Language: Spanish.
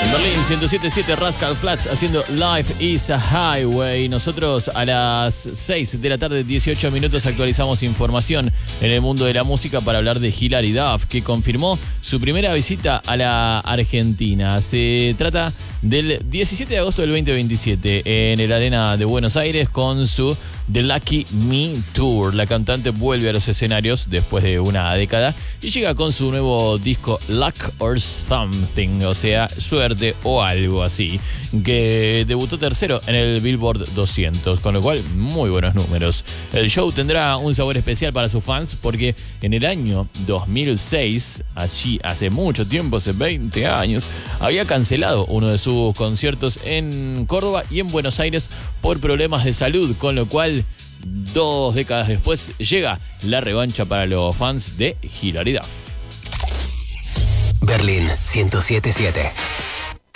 Berlín 107.7 Rascal Flatts haciendo Life is a Highway. Nosotros a las 6 de la tarde, 18 minutos, actualizamos información en el mundo de la música para hablar de Hilary Duff, que confirmó su primera visita a la Argentina. Se trata del 17 de agosto del 2027 en el Arena de Buenos Aires con su The Lucky Me Tour. La cantante vuelve a los escenarios después de una década y llega con su nuevo disco Luck or Something, o sea, suerte o algo así, que debutó tercero en el Billboard 200, con lo cual muy buenos números. El show tendrá un sabor especial para sus fans porque en el año 2006, allí hace mucho tiempo, hace 20 años, había cancelado uno de sus conciertos en Córdoba y en Buenos Aires por problemas de salud, con lo cual 2 décadas después llega la revancha para los fans de Hilary Duff. Berlín 107.7.